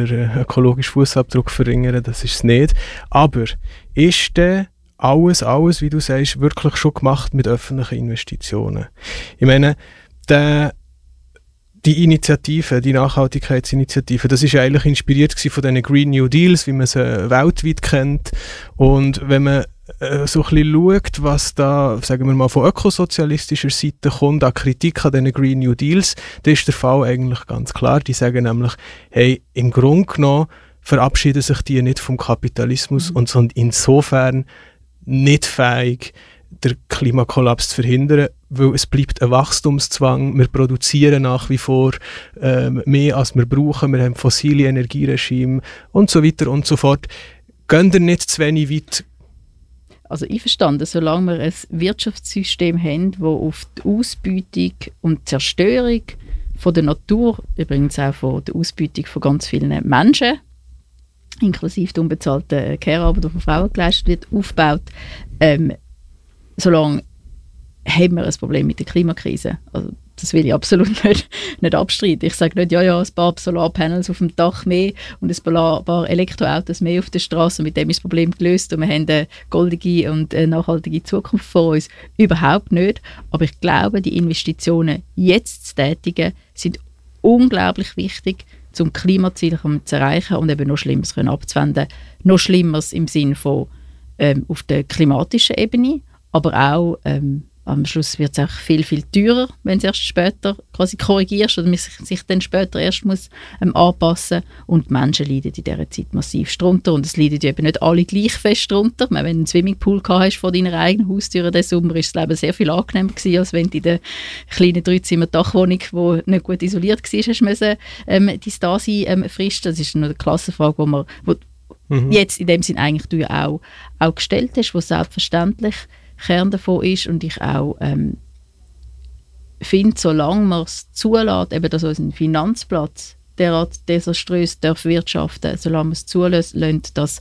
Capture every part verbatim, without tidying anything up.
unseren ökologischen Fußabdruck verringern, das ist es nicht. Aber ist denn alles, alles, wie du sagst, wirklich schon gemacht mit öffentlichen Investitionen? Ich meine, der Die Initiative, die Nachhaltigkeitsinitiative, das ist ja eigentlich inspiriert von diesen Green New Deals, wie man sie weltweit kennt. Und wenn man äh, so ein bisschen schaut, was da, sagen wir mal, von ökosozialistischer Seite kommt, an Kritik an diesen Green New Deals, dann ist der Fall eigentlich ganz klar. Die sagen nämlich, hey, im Grunde genommen verabschieden sich die nicht vom Kapitalismus mhm. und sind insofern nicht fähig, den Klimakollaps zu verhindern, weil es bleibt ein Wachstumszwang. Wir produzieren nach wie vor ähm, mehr, als wir brauchen. Wir haben fossile Energieregime und so weiter und so fort. Gehen wir nicht zu wenig weit? Also einverstanden, solange wir ein Wirtschaftssystem haben, das auf die Ausbeutung und die Zerstörung von der Natur, übrigens auch von der Ausbeutung von ganz vielen Menschen, inklusive der unbezahlten Care-Arbeit, die von Frauen geleistet wird, aufbaut, ähm, solange haben wir ein Problem mit der Klimakrise. Also, das will ich absolut nicht, nicht abstreiten. Ich sage nicht, ja, ja, ein paar Solarpanels auf dem Dach mehr und ein paar Elektroautos mehr auf der Straße, mit dem ist das Problem gelöst und wir haben eine goldige und eine nachhaltige Zukunft vor uns. Überhaupt nicht. Aber ich glaube, die Investitionen jetzt zu tätigen, sind unglaublich wichtig, um Klimaziele zu erreichen und eben noch Schlimmeres abzuwenden. Noch Schlimmeres im Sinne von ähm, auf der klimatischen Ebene, aber auch ähm, am Schluss wird es auch viel, viel teurer, wenn es erst später quasi korrigierst oder man sich, sich dann später erst muss ähm, anpassen. Und die Menschen leiden in dieser Zeit massiv drunter. Und es leiden eben nicht alle gleich fest drunter. Wenn du einen Swimmingpool gehabt hast vor deiner eigenen Haustür diesen Sommer, ist das Leben sehr viel angenehmer gewesen, als wenn du in der kleinen Dreizimmer-Dachwohnung, die nicht gut isoliert war, hast müssen, ähm, die Stasi ähm, fristen. Das ist nur eine Klassenfrage, die man wo mhm. jetzt in dem Sinn eigentlich du ja auch, auch gestellt hast, wo selbstverständlich Kern davon ist und ich auch ähm, finde, solange man es zulässt, eben dass unser Finanzplatz derart desaströs darf wirtschaften, solange man es zulässt, dass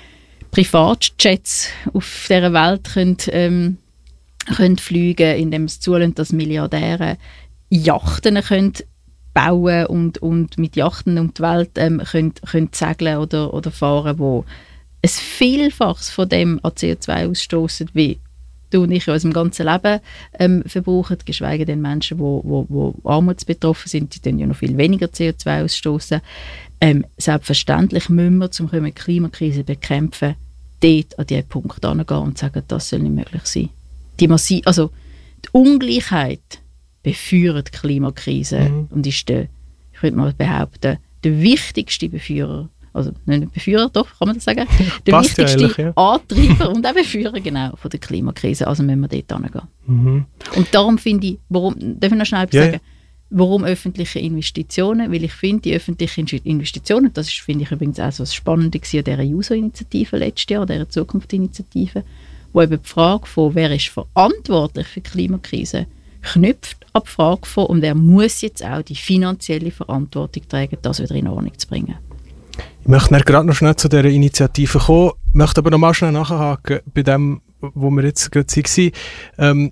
Privatjets auf dieser Welt können, ähm, können fliegen, indem es zulässt, dass Milliardäre Yachten können bauen und, und mit Yachten um die Welt ähm, können, können segeln oder, oder fahren, wo ein Vielfaches von dem an C O zwei ausstoßen, wie du und ich in unserem ganzen Leben ähm, verbrauchen, geschweige denn Menschen, die wo, wo, wo armutsbetroffen sind, die dann ja noch viel weniger C O zwei ausstoßen. Ähm, selbstverständlich müssen wir, um die Klimakrise zu bekämpfen, dort an diesen Punkt herangehen und sagen, das soll nicht möglich sein. Die, Massi- also, die Ungleichheit befeuert die Klimakrise mhm. und ist der, ich würde mal behaupten, der wichtigste Befeuerer, also nicht Befeuerer, doch, kann man das sagen, der Passt wichtigste ja ehrlich, ja. Antreiber und auch Befeuerer genau, von der Klimakrise. Also müssen wir dort hingehen. Mhm. Und darum finde ich, warum, darf ich noch schnell yeah. sagen, warum öffentliche Investitionen? Weil ich finde, die öffentlichen Investitionen, das ist, finde ich übrigens auch so das Spannende an dieser Juso-Initiative letztes Jahr, dieser Zukunftsinitiative, wo eben die Frage von, wer ist verantwortlich für die Klimakrise, knüpft an die Frage von, und wer muss jetzt auch die finanzielle Verantwortung tragen, das wieder in Ordnung zu bringen. Ich möchte gerade noch schnell zu dieser Initiative kommen, möchte aber noch mal schnell nachhaken bei dem, wo wir jetzt gerade waren. Ähm,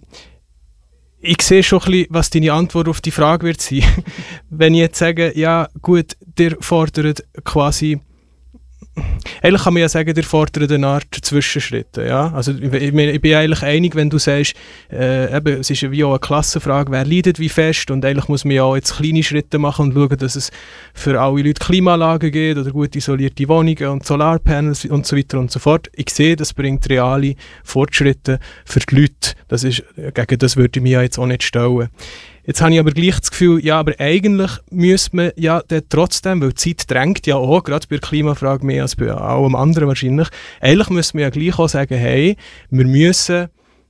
ich sehe schon ein bisschen, was deine Antwort auf die Frage wird sein. Wenn ich jetzt sage, ja gut, der fordert quasi, eigentlich kann man ja sagen, der fordert eine Art Zwischenschritte. Ja? Also ich, ich bin eigentlich einig, wenn du sagst, äh, eben, es ist ja wie auch eine Klassenfrage, wer leidet wie fest, und eigentlich muss man ja auch jetzt kleine Schritte machen und schauen, dass es für alle Leute Klimaanlagen gibt oder gut isolierte Wohnungen und Solarpanels und so weiter und so fort. Ich sehe, das bringt reale Fortschritte für die Leute. Das ist, gegen das würde ich mich ja jetzt auch nicht stellen. Jetzt habe ich aber gleich das Gefühl, ja, aber eigentlich müsste man ja trotzdem, weil die Zeit drängt ja auch, gerade bei der Klimafrage mehr als bei allem anderen wahrscheinlich, eigentlich müsste man ja gleich auch sagen, hey, wir müssen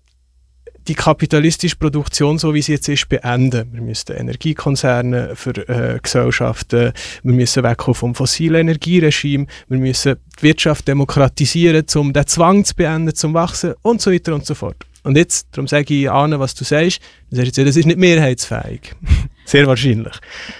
die kapitalistische Produktion, so wie sie jetzt ist, beenden. Wir müssen Energiekonzerne für äh, Gesellschaften, wir müssen wegkommen vom fossilen Energieregime, wir müssen die Wirtschaft demokratisieren, um den Zwang zu beenden, zum Wachsen und so weiter und so fort. Und jetzt, darum sage ich an, was du sagst, du sagst jetzt, das ist nicht mehrheitsfähig. Sehr wahrscheinlich.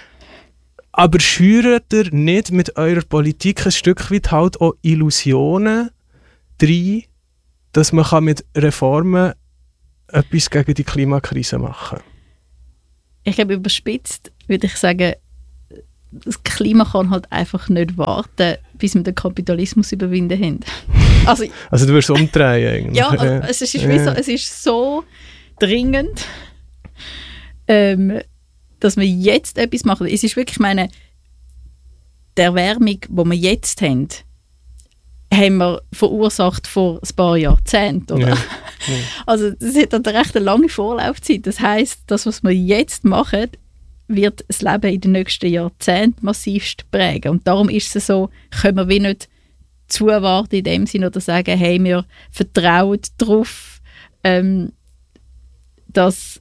Aber schürt ihr nicht mit eurer Politik ein Stück weit halt auch Illusionen rein, dass man kann mit Reformen etwas gegen die Klimakrise machen kann? Ich glaube, überspitzt würde ich sagen, das Klima kann halt einfach nicht warten, bis wir den Kapitalismus überwinden haben. Also, also du wirst es umdrehen eigentlich. Ja, also, es, ist wie so, es ist so dringend, ähm, dass wir jetzt etwas machen. Es ist wirklich, meine, die Erwärmung, die wir jetzt haben, haben wir verursacht vor ein paar Jahrzehnten, oder? Ja. Ja. Also das hat eine recht lange Vorlaufzeit. Das heisst, das, was wir jetzt machen, wird das Leben in den nächsten Jahrzehnten massivst prägen. Und darum ist es so, können wir wie nicht zuwarten in dem Sinne oder sagen, hey, wir vertrauen darauf, ähm, dass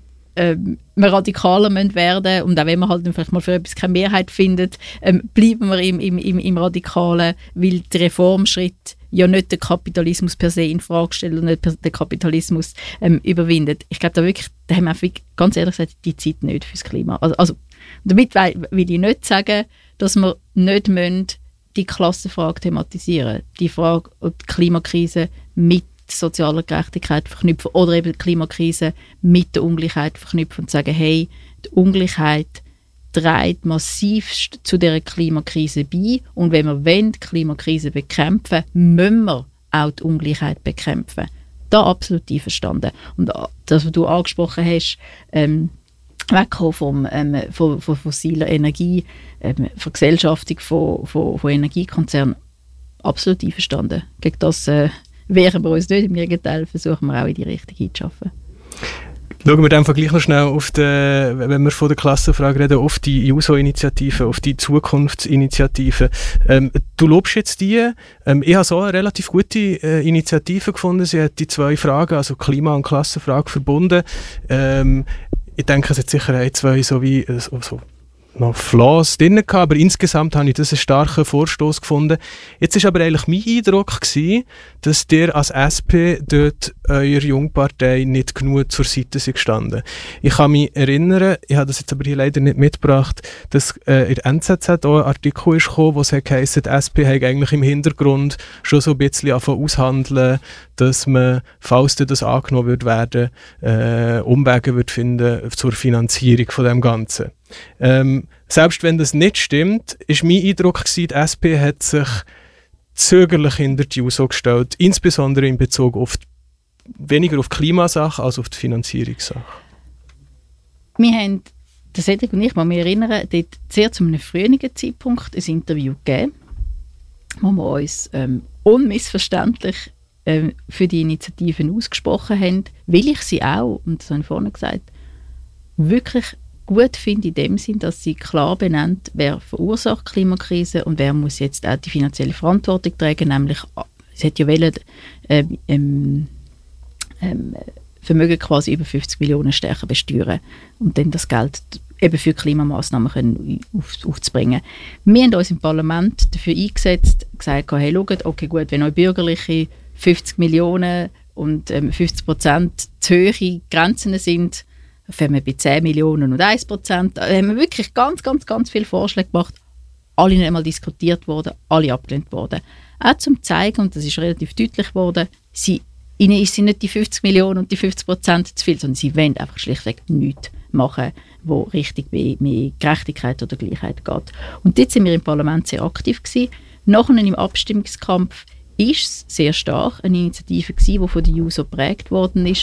ähm, wir radikaler müssen werden, und auch wenn man halt vielleicht mal für etwas keine Mehrheit findet, ähm, bleiben wir im, im, im, im Radikalen, weil der Reformschritt ja nicht den Kapitalismus per se in Frage stellt und nicht den Kapitalismus ähm, überwindet. Ich glaube, da wirklich, da haben wir einfach, ganz ehrlich gesagt, die Zeit nicht fürs Klima. Also, also damit will, will ich nicht sagen, dass wir nicht müssen die Klassenfrage thematisieren, die Frage, ob die Klimakrise mit sozialer Gerechtigkeit verknüpfen oder eben die Klimakrise mit der Ungleichheit verknüpfen und sagen, hey, die Ungleichheit trägt massivst zu dieser Klimakrise bei, und wenn wir wollen, die Klimakrise bekämpfen, müssen wir auch die Ungleichheit bekämpfen. Da absolut einverstanden. Und das, was du angesprochen hast, ähm, wegkommen vom, ähm, von, von fossiler Energie, ähm, Vergesellschaftung von, von, von Energiekonzernen, absolut einverstanden. Gegen das äh, wehren wir uns nicht, im Gegenteil versuchen wir auch in die Richtung hinzuschaffen. Schauen wir dann gleich noch schnell, auf die, wenn wir von der Klassenfrage reden, auf die Juso-Initiative, auf die Zukunftsinitiative. Ähm, du lobst jetzt die. Ähm, ich habe so eine relativ gute äh, Initiative gefunden. Sie hat die zwei Fragen, also Klima- und Klassenfrage, verbunden. Ähm, ich denke, es hat sicher ein, zwei so wie äh, so, so noch Flaws drin gehabt, aber insgesamt habe ich das einen starken Vorstoß gefunden. Jetzt war aber eigentlich mein Eindruck gewesen, dass ihr als S P dort eurer Jungpartei nicht genug zur Seite sind gestanden. Ich kann mich erinnern, ich habe das jetzt aber hier leider nicht mitgebracht, dass äh, in der N Z Z auch ein Artikel ist gekommen, wo es heisst, die S P hat eigentlich im Hintergrund schon so ein bisschen angefangen aushandeln, dass man, falls das angenommen wird werden, äh, Umwege wird finden zur Finanzierung von dem Ganzen. Ähm, selbst wenn das nicht stimmt, ist mein Eindruck gewesen, die S P hat sich zögerlich hinter die Juso gestellt, insbesondere in Bezug auf die, weniger auf die Klimasache als auf die Finanzierungssache. Wir haben, das hätte ich und ich mal mich erinnern, dort sehr zu einem frühen Zeitpunkt ein Interview gegeben, wo wir uns ähm, unmissverständlich ähm, für die Initiativen ausgesprochen haben, weil ich sie auch, und das habe ich vorhin gesagt, wirklich gut finde in dem Sinn, dass sie klar benennt, wer verursacht die Klimakrise und wer muss jetzt auch die finanzielle Verantwortung tragen, nämlich sie hat ja wollen, ähm, ähm, ähm, Vermögen quasi über fünfzig Millionen stärker besteuern und dann das Geld eben für Klimamaßnahmen können auf, aufzubringen. Wir haben uns im Parlament dafür eingesetzt, gesagt, hey, schaut, okay gut, wenn euch Bürgerliche fünfzig Millionen und ähm, fünfzig Prozent zu hohe Grenzen sind, wenn wir bei zehn Millionen und ein Prozent, da haben wir wirklich ganz, ganz, ganz viele Vorschläge gemacht, alle nicht einmal diskutiert worden, alle abgelehnt worden. Auch zum zeigen, und das ist relativ deutlich geworden, sie, ihnen sind nicht die fünfzig Millionen und die fünfzig Prozent zu viel, sondern sie wollen einfach schlichtweg nichts machen, wo richtig mehr, mehr Gerechtigkeit oder Gleichheit geht. Und dort sind wir im Parlament sehr aktiv gewesen. Nachher im Abstimmungskampf ist es sehr stark eine Initiative gewesen, die von der Juso geprägt worden ist.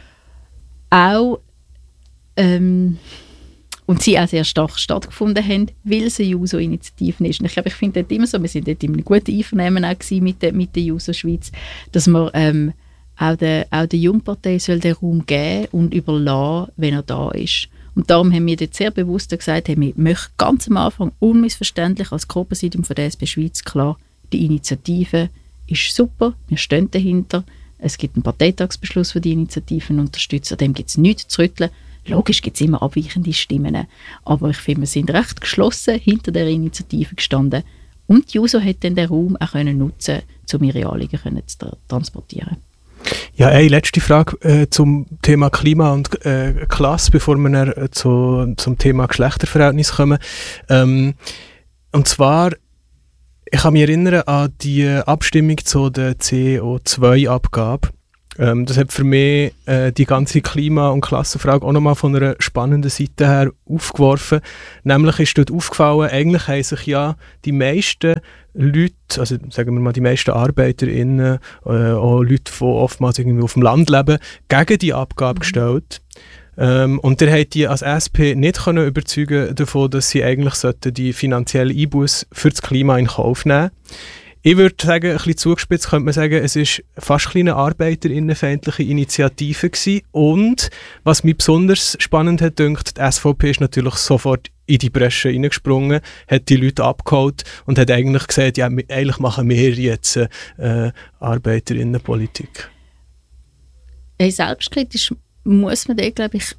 Auch Ähm, und sie auch sehr stark stattgefunden haben, weil es eine Juso-Initiative ist. Und ich glaube, ich finde dort immer so, wir sind dort in einem guten Einvernehmen auch mit der, mit der Juso Schweiz, dass man ähm, auch der, auch der Jungpartei soll den Raum geben und überlassen, wenn er da ist. Und darum haben wir dort sehr bewusst gesagt, hey, wir möchten ganz am Anfang unmissverständlich als Co-Präsidium von der S P Schweiz klar, die Initiative ist super, wir stehen dahinter, es gibt einen Parteitagsbeschluss, der die Initiativen unterstützt, an dem gibt es nichts zu rütteln. Logisch gibt es immer abweichende Stimmen, aber ich finde, wir sind recht geschlossen hinter der Initiative gestanden. Und die Juso hat dann den Raum auch können nutzen, um ihre Anliegen zu tra- transportieren. Ja, eine letzte Frage äh, zum Thema Klima und äh, Klasse, bevor wir dann, äh, zu, zum Thema Geschlechterverhältnis kommen. Ähm, und zwar, ich kann mich erinnern an die Abstimmung zu der C O zwei Abgabe. Ähm, das hat für mich äh, die ganze Klima- und Klassenfrage auch nochmal von einer spannenden Seite her aufgeworfen. Nämlich ist dort aufgefallen, eigentlich haben sich ja die meisten Leute, also sagen wir mal die meisten ArbeiterInnen, äh, auch Leute, die oftmals irgendwie auf dem Land leben, gegen die Abgabe mhm. gestellt. Ähm, und der hat die als S P nicht können überzeugen davon, dass sie eigentlich die finanzielle Einbuße für das Klima in Kauf nehmen sollten. Ich würde sagen, ein bisschen zugespitzt könnte man sagen, es war fast eine arbeiterinnenfeindliche Initiative gewesen. Und was mich besonders spannend hat gedacht, die S V P ist natürlich sofort in die Bresche reingesprungen, hat die Leute abgeholt und hat eigentlich gesagt, ja, eigentlich machen wir jetzt äh, Arbeiterinnenpolitik. Hey, selbstkritisch muss man da, glaube ich,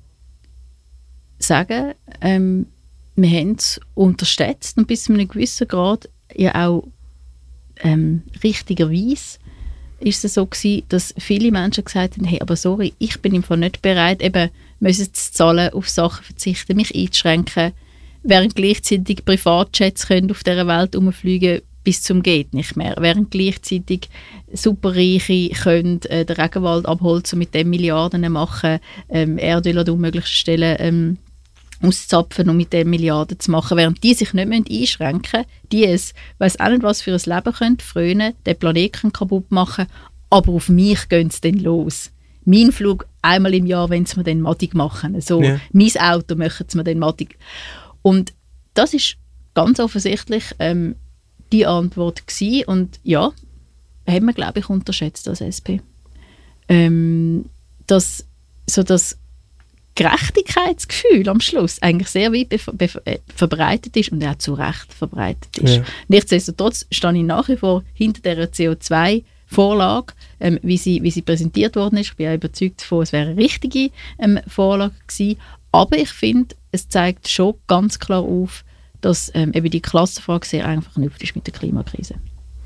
sagen, ähm, wir haben es unterschätzt und bis zu einem gewissen Grad ja auch ähm, richtigerweise ist es so gewesen, dass viele Menschen gesagt haben, hey, aber sorry, ich bin im Fall nicht bereit, eben müssen zu zahlen, auf Sachen verzichten, mich einzuschränken, während gleichzeitig Privatjets können auf dieser Welt herumfliegen bis zum geht nicht mehr, während gleichzeitig Superreiche können äh, den Regenwald abholzen und mit dem Milliarden machen, ähm, Erdöl an unmöglichen Stellen ähm, auszapfen und mit den Milliarden zu machen, während die sich nicht einschränken müssen, die es, weiss auch nicht, was für ein Leben können, frönen, den Planeten kaputt machen, aber auf mich gehen sie dann los. Mein Flug einmal im Jahr, wenn sie mir dann matig machen. So, ja. Mein Auto machen sie mir dann matig. Und das ist ganz offensichtlich ähm, die Antwort gewesen. Und ja, haben wir, glaube ich, unterschätzt als S P. Ähm, dass so das Gerechtigkeitsgefühl am Schluss eigentlich sehr weit be- be- verbreitet ist und auch zu Recht verbreitet ist. Ja. Nichtsdestotrotz stehe ich nach wie vor hinter dieser C O zwei Vorlage, ähm, wie, sie, wie sie präsentiert worden ist. Ich bin ja überzeugt davon, es wäre eine richtige ähm, Vorlage gewesen. Aber ich finde, es zeigt schon ganz klar auf, dass ähm, eben die Klassenfrage sehr einfach verknüpft ist mit der Klimakrise.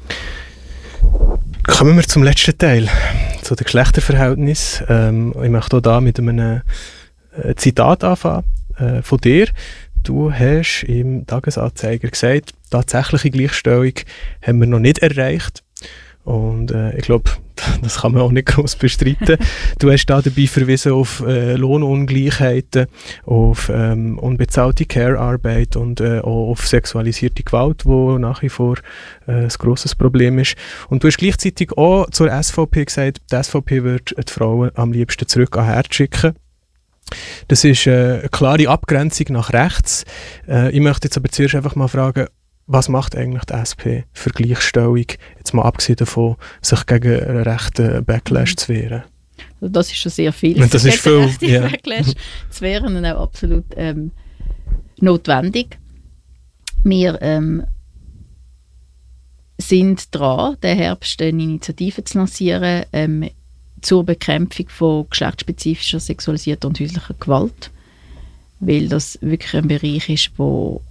Kommen wir zum letzten Teil, zu den Geschlechterverhältnissen. Ähm, ich möchte auch da mit einem äh, Zitat anfangen äh, von dir. Du hast im Tagesanzeiger gesagt, tatsächliche Gleichstellung haben wir noch nicht erreicht. Und äh, ich glaube, das kann man auch nicht groß bestreiten. Du hast da dabei verwiesen auf äh, Lohnungleichheiten, auf ähm, unbezahlte Care-Arbeit und äh, auch auf sexualisierte Gewalt, wo nach wie vor äh, ein grosses Problem ist. Und du hast gleichzeitig auch zur S V P gesagt, die S V P würde die Frauen am liebsten zurück an Herd schicken. Das ist äh, eine klare Abgrenzung nach rechts. Äh, ich möchte jetzt aber zuerst einfach mal fragen, was macht eigentlich die S P für Gleichstellung, jetzt mal abgesehen davon, sich gegen einen rechten Backlash zu wehren? Also das ist schon sehr viel. Das ist viel, ja. Backlash zu wehren und auch absolut ähm, notwendig. Wir ähm, sind dran, den Herbst eine Initiative zu lancieren ähm, zur Bekämpfung von geschlechtsspezifischer, sexualisierter und häuslicher Gewalt, weil das wirklich ein Bereich ist, wo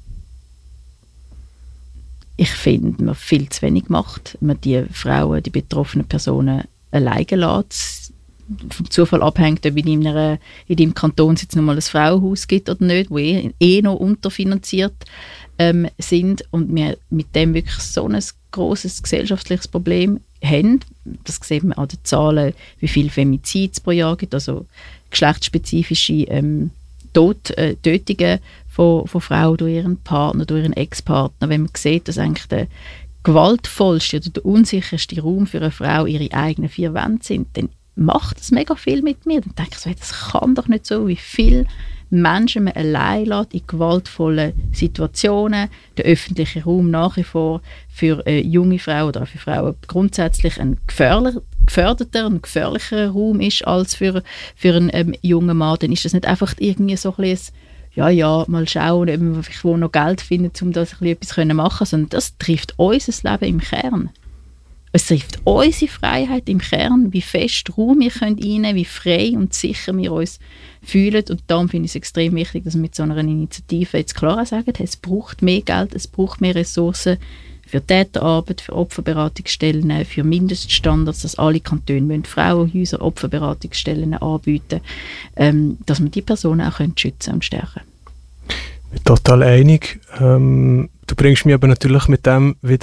ich finde, man viel zu wenig macht. Man die Frauen, die betroffenen Personen alleine lässt. Vom Zufall abhängt, ob in, einer, in deinem Kanton es jetzt noch mal ein Frauenhaus gibt oder nicht, wo eh, eh noch unterfinanziert ähm, sind und wir mit dem wirklich so ein grosses gesellschaftliches Problem haben. Das sieht man an den Zahlen, wie viele Femizide pro Jahr gibt, also geschlechtsspezifische ähm, Tod, äh, Tötungen von, von Frauen durch ihren Partner, durch ihren Ex-Partner. Wenn man sieht, dass eigentlich der gewaltvollste oder der unsicherste Raum für eine Frau ihre eigenen vier Wände sind, dann macht das mega viel mit mir. Dann denke ich so, das kann doch nicht so, wie viele Menschen man allein lässt in gewaltvollen Situationen. Der öffentliche Raum nach wie vor für äh, junge Frauen oder auch für Frauen grundsätzlich ein gefährlicher, geförderter und gefährlicher Raum ist als für, für einen ähm, jungen Mann. Dann ist das nicht einfach irgendwie so ein bisschen, ja, ja, mal schauen, ob wir wo noch Geld finden, um das ein bisschen etwas machen zu können, sondern das trifft unser Leben im Kern. Es trifft unsere Freiheit im Kern, wie fest Raum wir einnehmen können, wie frei und sicher wir uns fühlen. Und darum finde ich es extrem wichtig, dass wir mit so einer Initiative jetzt klar sagen, es braucht mehr Geld, es braucht mehr Ressourcen für Täterarbeit, für Opferberatungsstellen, für Mindeststandards, dass alle Kantone Frauenhäuser, Opferberatungsstellen anbieten, ähm, dass wir die Personen auch können schützen und stärken. Ich bin total einig. Ähm, du bringst mich aber natürlich mit dem wieder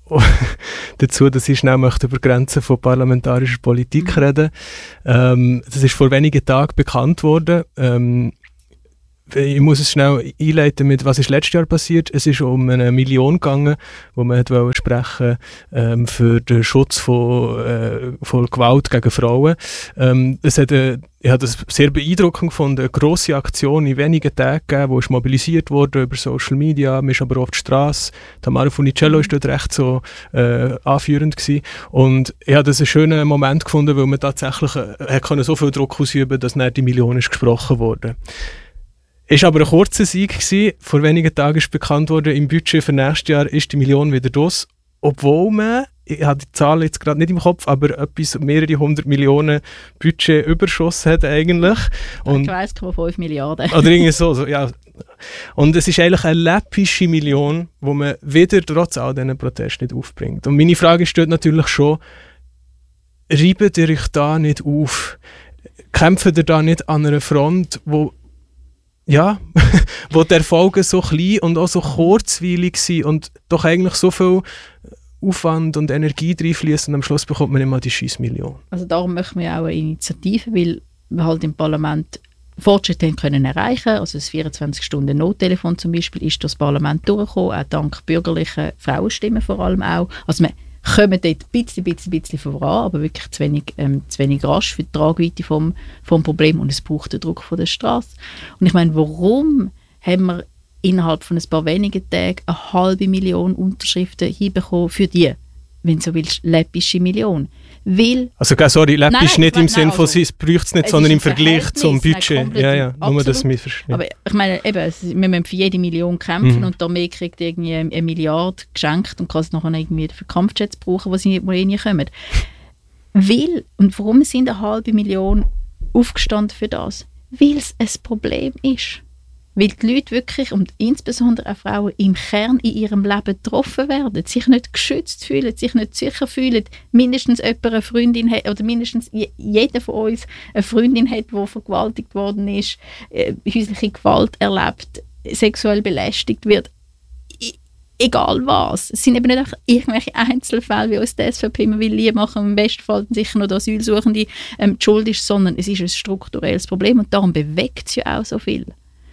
dazu, dass ich schnell möchte über Grenzen von parlamentarischer Politik reden. Ähm, das ist vor wenigen Tagen bekannt worden. Ähm, ich muss es schnell einleiten mit, was ist letztes Jahr passiert. Es ist um eine Million gegangen, wo man hat wollte sprechen ähm, für den Schutz von, äh, von Gewalt gegen Frauen. Ähm, es hat, äh, ich habe das sehr beeindruckend gefunden, eine grosse Aktion in wenigen Tagen gegeben, die ist mobilisiert wurde über Social Media, man ist aber auch auf der Straße. Tamara Funicello war dort recht so äh, anführend gewesen. Und ich habe das einen schönen Moment gefunden, weil man tatsächlich äh, hat so viel Druck ausüben, dass nicht die Million ist gesprochen wurde. Es war aber ein kurzer Sieg gewesen. Vor wenigen Tagen ist bekannt worden, im Budget für nächstes Jahr ist die Million wieder draus. Obwohl man, ich habe die Zahl jetzt gerade nicht im Kopf, aber etwas mehrere hundert Millionen Budget überschossen hat eigentlich. Und eins Komma fünf Milliarden. Oder irgendwie so, so, ja. Und es ist eigentlich eine läppische Million, die man wieder trotz all diesen Protesten nicht aufbringt. Und meine Frage steht natürlich schon, reibt ihr euch da nicht auf? Kämpft ihr da nicht an einer Front, wo ja, wo die Erfolge so klein und auch so kurzweilig sind und doch eigentlich so viel Aufwand und Energie reinfließen und am Schluss bekommt man immer die Scheissmillion. Also darum möchten wir auch eine Initiative, weil wir halt im Parlament Fortschritte können erreichen. Also das vierundzwanzig-Stunden-Nottelefon zum Beispiel ist das Parlament durchgekommen, auch dank bürgerlichen Frauenstimmen vor allem auch. Also wir kommen dort ein bisschen, bisschen, bisschen voran, aber wirklich zu wenig, ähm, zu wenig rasch für die Tragweite vom, vom Problem und es braucht den Druck von der Straße. Und ich meine, warum haben wir innerhalb von ein paar wenigen Tagen eine halbe Million Unterschriften hinbekommen für die, wenn du so willst, läppische Million? Weil, also sorry, läppisch nicht im Sinne von, also, es braucht es nicht, sondern im Vergleich zum Budget. Nein, ja, ja, nur das wir verstehen. Aber ich meine, eben, wir müssen für jede Million kämpfen mhm. und die Armee kriegt irgendwie eine Milliarde geschenkt und kann es nachher irgendwie für Kampfjets brauchen, die sie nicht kommen. Weil, und warum sind eine halbe Million aufgestanden für das? Weil es ein Problem ist. Weil die Leute wirklich, und insbesondere auch Frauen, im Kern in ihrem Leben getroffen werden, sich nicht geschützt fühlen, sich nicht sicher fühlen, mindestens jemand eine Freundin hat, oder mindestens jeder von uns eine Freundin hat, die vergewaltigt worden ist, äh, häusliche Gewalt erlebt, sexuell belästigt wird, I- egal was. Es sind eben nicht einfach irgendwelche Einzelfälle, wie uns die S V P immer will lieb machen, im besten Fall sicher noch der Asylsuchende ähm, die Schuld ist, sondern es ist ein strukturelles Problem und darum bewegt es ja auch so viel.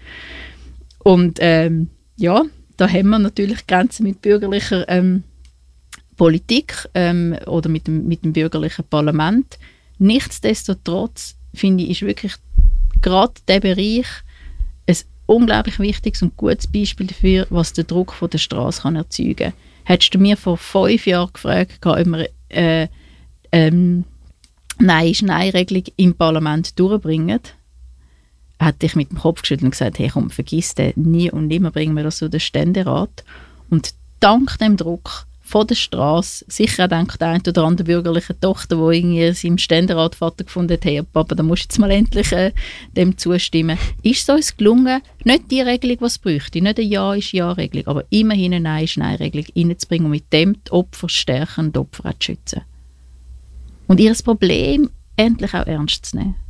Und ähm, ja, da haben wir natürlich Grenzen mit bürgerlicher ähm, Politik ähm, oder mit dem, mit dem bürgerlichen Parlament. Nichtsdestotrotz, finde ich, ist wirklich gerade dieser Bereich ein unglaublich wichtiges und gutes Beispiel dafür, was der Druck von der Straße kann erzeugen kann. Hättest du mir vor fünf Jahren gefragt, ob wir äh, ähm, Nein-Nein-Regelung im Parlament durchbringen, hätte ich mit dem Kopf geschüttelt und gesagt, hey komm, vergiss den, nie und nimmer bringen wir das zu den Ständerat. Und dank dem Druck von der Straße, sicher auch dank der einen oder anderen bürgerlichen Tochter, die irgendwie seinem Ständerat Vater gefunden hat, hey Papa, da musst du jetzt mal endlich äh, dem zustimmen, ist es uns gelungen, nicht die Regelung, die es bräuchte, nicht eine Ja ist Ja-Regelung, aber immerhin eine Nein ist Nein-Regelung reinzubringen und mit dem die Opfer stärken und die Opfer auch zu schützen. Und ihr Problem endlich auch ernst zu nehmen.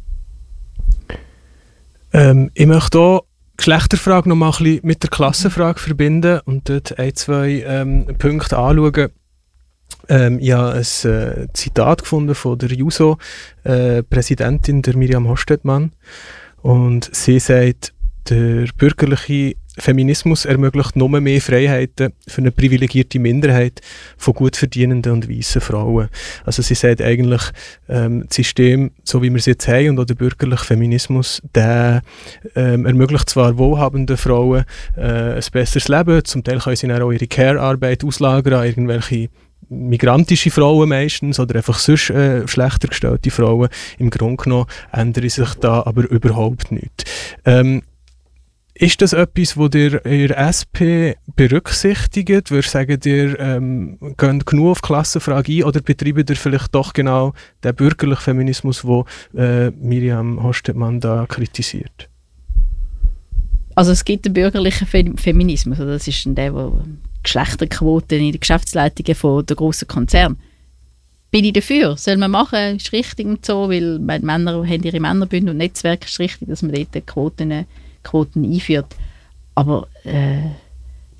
Ähm, ich möchte hier die Geschlechterfrage noch mal ein bisschen mit der Klassenfrage verbinden und dort ein, zwei ähm, Punkte anschauen. Ähm, ich habe ein äh, Zitat gefunden von der Juso-Präsidentin, äh, der Miriam Hostetmann. Und sie sagt, der bürgerliche Feminismus ermöglicht nur mehr Freiheiten für eine privilegierte Minderheit von gut verdienenden und weißen Frauen. Also sie sagt eigentlich, ähm, das System, so wie wir es jetzt haben, und auch der bürgerliche Feminismus, der ähm, ermöglicht zwar wohlhabenden Frauen äh, ein besseres Leben, zum Teil können sie dann auch ihre Care-Arbeit auslagern an irgendwelche migrantische Frauen meistens oder einfach sonst äh, schlechter gestellte Frauen. Im Grunde genommen ändert sich da aber überhaupt nichts. Ähm, Ist das etwas, das ihr in der S P berücksichtigt? Würdest du sagen, ihr ähm, geht genug auf die Klassenfrage ein oder betreibt ihr vielleicht doch genau den bürgerlichen Feminismus, den äh, Miriam Hostetmann da kritisiert? Also es gibt den bürgerlichen Fe- Feminismus. Also das ist der, der Geschlechterquoten in den Geschäftsleitungen von der grossen Konzerne. Bin ich dafür? Soll man machen? Ist richtig und so, weil Männer haben ihre Männerbünde und Netzwerke. Ist richtig, dass man dort Quoten Quoten einführt. Aber äh,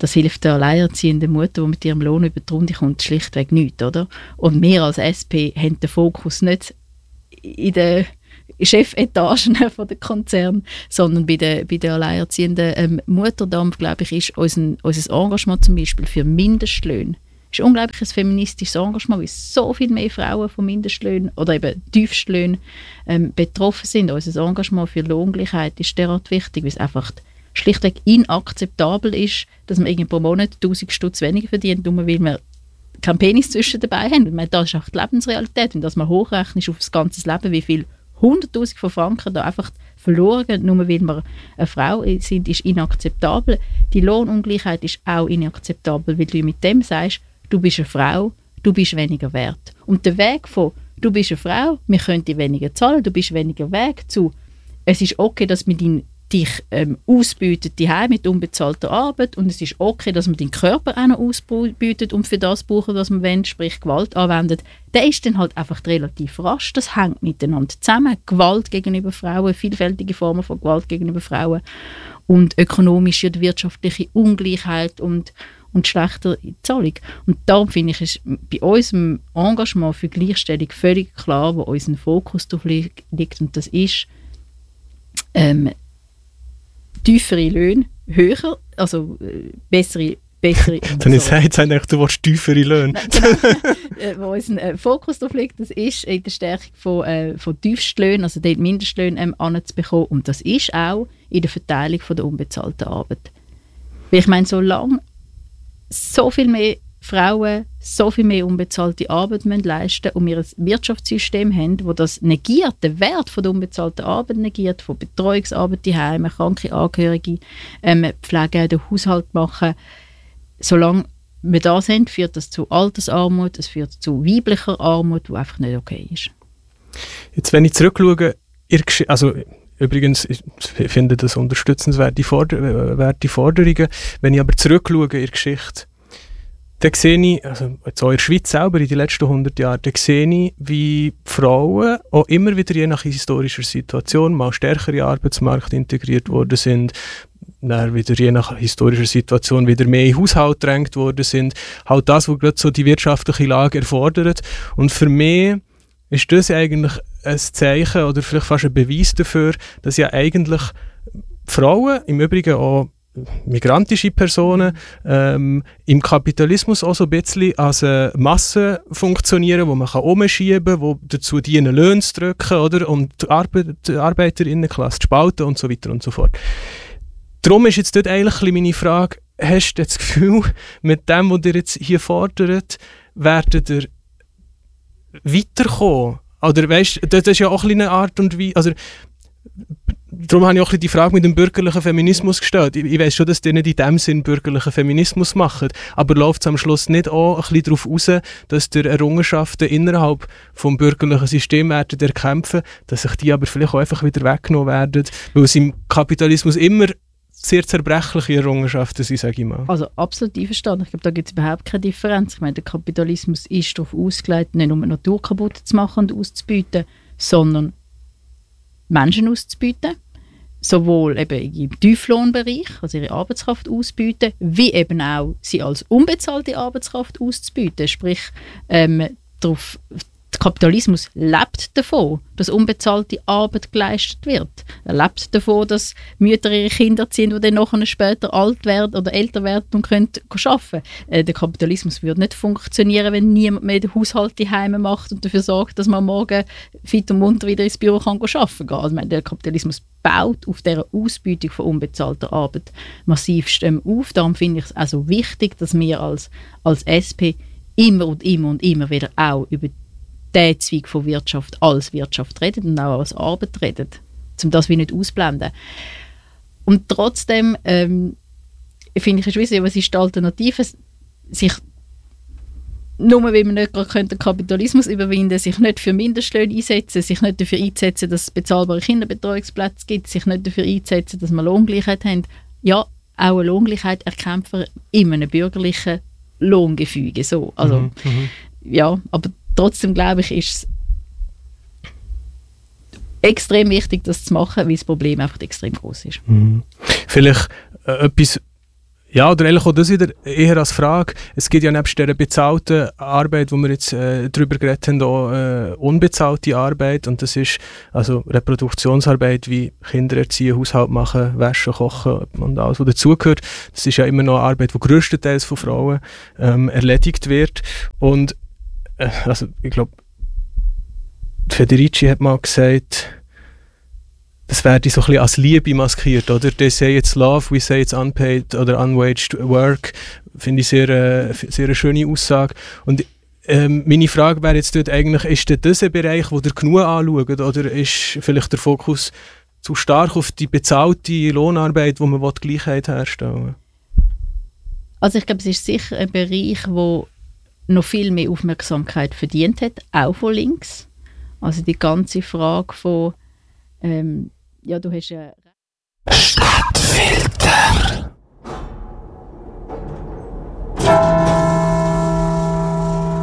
das hilft der alleinerziehenden Mutter, die mit ihrem Lohn über die Runde kommt, schlichtweg nicht, oder? Und wir als S P haben den Fokus nicht in den Chefetagen von den Konzernen, sondern bei der, bei der alleinerziehenden ähm, Mutterdame, glaube ich, ist unser, unser Engagement zum Beispiel für Mindestlöhne ist ein unglaubliches feministisches Engagement, weil so viel mehr Frauen von Mindestlöhnen oder eben Tiefstlöhnen ähm, betroffen sind. Unser Engagement für Lohngleichheit ist derart wichtig, weil es einfach schlichtweg inakzeptabel ist, dass man irgendwie pro Monat tausend Stutz weniger verdient, nur weil wir keinen Penis zwischen dabei haben. Ich meine, das ist auch die Lebensrealität. Und dass man hochrechnet auf das ganze Leben, wie viel hunderttausend von Franken da einfach verloren gehen, nur weil wir eine Frau sind, ist inakzeptabel. Die Lohnungleichheit ist auch inakzeptabel, weil du mit dem sagst, du bist eine Frau, du bist weniger wert. Und der Weg von, du bist eine Frau, wir können dir weniger zahlen, du bist weniger wert, zu, es ist okay, dass wir dein, dich ähm, ausbeutet daheim mit unbezahlter Arbeit und es ist okay, dass man deinen Körper auch noch ausbeutet und für das brauchen, was man will, sprich Gewalt anwendet, der ist dann halt einfach relativ rasch. Das hängt miteinander zusammen. Gewalt gegenüber Frauen, vielfältige Formen von Gewalt gegenüber Frauen und ökonomische und wirtschaftliche Ungleichheit und und schlechter Zahlung. Und darum finde ich, ist bei unserem Engagement für Gleichstellung völlig klar, wo unser Fokus drauf liegt. Und das ist ähm, tiefere Löhne, höher, also äh, bessere bessere Dann ist es eigentlich, du willst tiefere Löhne. Genau. Wo unser äh, Fokus drauf liegt, das ist in der Stärkung von, äh, von Tiefstlöhnen, also dort Mindestlöhne ähm, anzubekommen. Und das ist auch in der Verteilung von der unbezahlten Arbeit. Weil ich meine, solange so viel mehr Frauen so viel mehr unbezahlte Arbeit müssen leisten und wir ein Wirtschaftssystem haben, das das negiert, den Wert von der unbezahlten Arbeit negiert, von Betreuungsarbeit zu Hause, kranke Angehörige, ähm, Pflege, den Haushalt machen. Solange wir das haben, führt das zu Altersarmut, es führt zu weiblicher Armut, die einfach nicht okay ist. Jetzt, wenn ich zurückschaue, also übrigens, ich finde das unterstützenswerte Forder- Forderungen. Wenn ich aber zurückschaue in der Geschichte, dann sehe ich, also jetzt auch in der Schweiz selber in den letzten hundert Jahren, dann sehe ich, wie Frauen auch immer wieder je nach historischer Situation mal stärker in den Arbeitsmarkt integriert worden sind, dann wieder je nach historischer Situation wieder mehr in den Haushalt gedrängt worden sind. Halt das, was gerade so die wirtschaftliche Lage erfordert. Und für mich ist das eigentlich ein Zeichen oder vielleicht fast ein Beweis dafür, dass ja eigentlich Frauen, im Übrigen auch migrantische Personen, ähm, im Kapitalismus auch so ein bisschen als eine Masse funktionieren, wo man kann umschieben kann, die dazu dienen, Löhne zu drücken, oder? Und die, Arbe- die Arbeiterinnenklasse zu spalten und so weiter und so fort. Darum ist jetzt dort eigentlich meine Frage, hast du das Gefühl, mit dem, was ihr jetzt hier fordert, werdet ihr weiterkommen? Oder weißt, das ist ja auch eine Art und Weise, also darum habe ich auch die Frage mit dem bürgerlichen Feminismus gestellt. Ich, ich weiss schon, dass die nicht in dem Sinn bürgerlichen Feminismus machen, aber läuft es am Schluss nicht auch ein bisschen darauf raus, dass die Errungenschaften innerhalb des bürgerlichen Systems werden erkämpfen, dass sich die aber vielleicht auch einfach wieder weggenommen werden, weil es im Kapitalismus immer sehr zerbrechliche Errungenschaften sind, sage ich mal. Also absolut einverstanden. Ich glaube, da gibt es überhaupt keine Differenz. Ich meine, der Kapitalismus ist darauf ausgelegt, nicht nur die Natur kaputt zu machen und auszubeuten, sondern Menschen auszubeuten. Sowohl eben im Tieflohnbereich, also ihre Arbeitskraft auszubeuten, wie eben auch sie als unbezahlte Arbeitskraft auszubeuten. Sprich, ähm, darauf, der Kapitalismus lebt davon, dass unbezahlte Arbeit geleistet wird. Er lebt davon, dass Mütter ihre Kinder ziehen, die dann nachher später alt werden oder älter werden und können arbeiten. Äh, der Kapitalismus würde nicht funktionieren, wenn niemand mehr den Haushalt daheim macht und dafür sorgt, dass man morgen fit und munter wieder ins Büro kann arbeiten kann. Also, der Kapitalismus baut auf dieser Ausbeutung von unbezahlter Arbeit massivst ähm, auf. Darum finde ich es also wichtig, dass wir als, als S P immer und immer und immer wieder auch über diesen Zweig von Wirtschaft als Wirtschaft reden und auch als Arbeit reden, um das wie nicht ausblenden. Und trotzdem ähm, finde ich es schwierig, was ist die Alternative? Sich nur weil man nicht gerade den Kapitalismus überwinden könnte, sich nicht für Mindestlöhne einsetzen, sich nicht dafür einsetzen, dass es bezahlbare Kinderbetreuungsplätze gibt, sich nicht dafür einsetzen, dass wir Lohngleichheit haben. Ja, auch eine Lohngleichheit erkämpfen wir in einem bürgerlichen Lohngefüge. So. Also, mhm, ja, aber trotzdem glaube ich, ist es extrem wichtig, das zu machen, weil das Problem einfach extrem groß ist. Mhm. Vielleicht äh, etwas, Ja, oder eigentlich auch das wieder eher als Frage. Es gibt ja nebst dieser bezahlten Arbeit, wo wir jetzt äh, darüber geredet haben, auch äh, unbezahlte Arbeit. Und das ist also Reproduktionsarbeit wie Kinder erziehen, Haushalt machen, waschen, kochen und alles, was dazugehört. Das ist ja immer noch eine Arbeit, die grösstenteils von Frauen ähm, erledigt wird. Und äh, also ich glaube, Federici hat mal gesagt, das werde so ein bisschen als Liebe maskiert, oder? They say it's love, we say it's unpaid oder unwaged work. Finde ich sehr, äh, sehr eine schöne Aussage. Und ähm, meine Frage wäre jetzt dort eigentlich, ist das ein Bereich, wo ihr genug anschaut, oder ist vielleicht der Fokus zu stark auf die bezahlte Lohnarbeit, wo man Gleichheit herstellen will? Also ich glaube, es ist sicher ein Bereich, wo noch viel mehr Aufmerksamkeit verdient hat, auch von links. Also die ganze Frage von ähm, ja, du hast ja... Stadtfilter.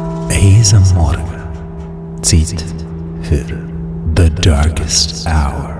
Eis am Morgen. Zeit für The Darkest Hour.